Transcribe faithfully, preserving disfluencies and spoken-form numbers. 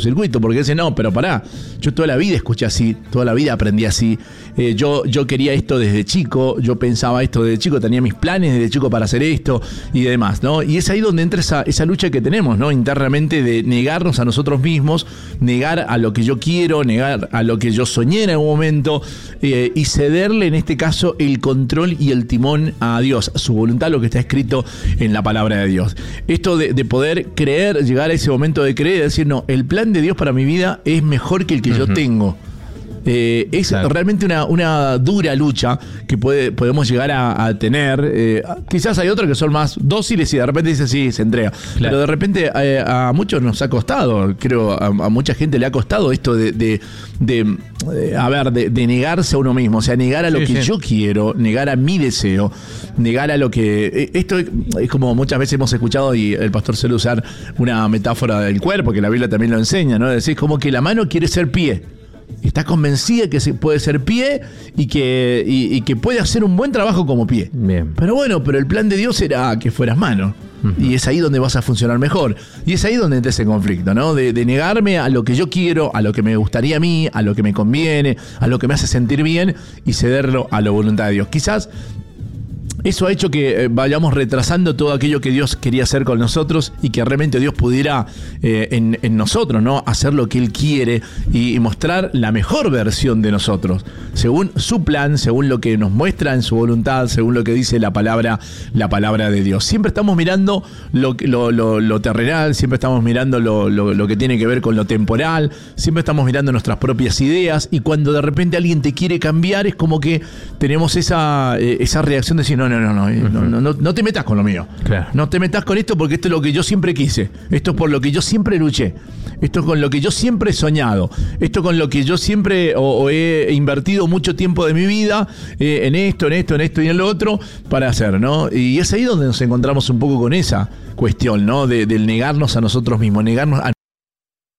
cortocircuito, porque dice, no, pero pará, yo toda la vida escuché así, toda la vida aprendí así, eh, yo, yo quería esto desde chico, yo pensaba esto desde chico, tenía mis planes desde chico para hacer esto y demás, ¿no? Y es ahí donde entra esa, esa lucha que tenemos, ¿no? Internamente de negarnos a nosotros mismos, negar a lo que yo quiero, negar a lo que yo soñé en algún momento eh, y cederle en este caso el control y el timón a Dios, a su voluntad, lo que está escrito en la palabra de Dios. Esto de, de poder creer, llegar a ese momento de creer y decir, no, el plan de Dios para mi vida es mejor que el que uh-huh. yo tengo. Eh, es claro. realmente una, una dura lucha que puede, podemos llegar a, a tener. Eh, quizás hay otros que son más dóciles y de repente dice sí, se entrega. Claro. Pero de repente eh, a muchos nos ha costado, creo, a, a mucha gente le ha costado esto de, de, de, de a ver, de, de negarse a uno mismo. O sea, negar a lo sí, que sí. yo quiero, negar a mi deseo, negar a lo que... Esto es, es como muchas veces hemos escuchado y el pastor suele usar una metáfora del cuerpo, que la Biblia también lo enseña, ¿no? Decís como que la mano quiere ser pie. Está convencida que se puede ser pie y que, y, y que puede hacer un buen trabajo como pie. Bien. Pero bueno, pero el plan de Dios era que fueras mano. Uh-huh. Y es ahí donde vas a funcionar mejor. Y es ahí donde entra ese conflicto, ¿no? De, de negarme a lo que yo quiero, a lo que me gustaría a mí, a lo que me conviene, a lo que me hace sentir bien y cederlo a la voluntad de Dios. Quizás eso ha hecho que eh, vayamos retrasando todo aquello que Dios quería hacer con nosotros y que realmente Dios pudiera eh, en, en nosotros, ¿no? Hacer lo que Él quiere y, y mostrar la mejor versión de nosotros, según su plan, según lo que nos muestra en su voluntad, según lo que dice la palabra, la palabra de Dios. Siempre estamos mirando lo, lo, lo, lo terrenal, siempre estamos mirando lo, lo, lo que tiene que ver con lo temporal, siempre estamos mirando nuestras propias ideas y cuando de repente alguien te quiere cambiar es como que tenemos esa, eh, esa reacción de decir, no, no, No, no, uh-huh. no, no, no te metas con lo mío. Claro. No te metas con esto porque esto es lo que yo siempre quise. Esto es por lo que yo siempre luché. Esto es con lo que yo siempre he soñado. Esto es con lo que yo siempre o, o he invertido mucho tiempo de mi vida eh, en esto, en esto, en esto y en lo otro para hacer, ¿no? Y es ahí donde nos encontramos un poco con esa cuestión, ¿no? De, del negarnos a nosotros mismos, negarnos a